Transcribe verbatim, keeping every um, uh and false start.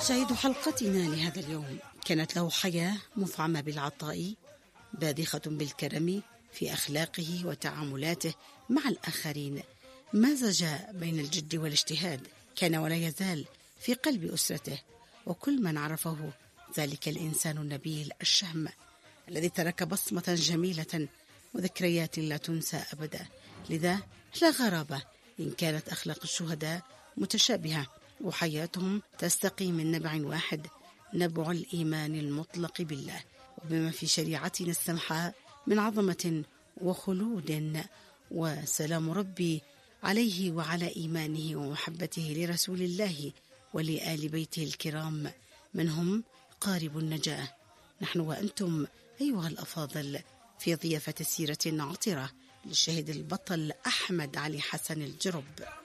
شاهد حلقتنا لهذا اليوم كانت له حياة مفعمة بالعطاء، باذخة بالكرم في أخلاقه وتعاملاته مع الآخرين، مازج بين الجد والاجتهاد، كان ولا يزال في قلب أسرته وكل من عرفه ذلك الإنسان النبيل الشهم الذي ترك بصمة جميلة وذكريات لا تنسى أبدا. لذا لا غرابة إن كانت أخلاق الشهداء متشابهة وحياتهم تستقي من نبع واحد، نبع الإيمان المطلق بالله وبما في شريعتنا السمحاء من عظمة وخلود. وسلام ربي عليه وعلى إيمانه ومحبته لرسول الله ولآل بيته الكرام من هم قارب النجاة. نحن وأنتم أيها الأفاضل في ضيافة سيرة عطرة للشهيد البطل أحمد علي حسن الجرب.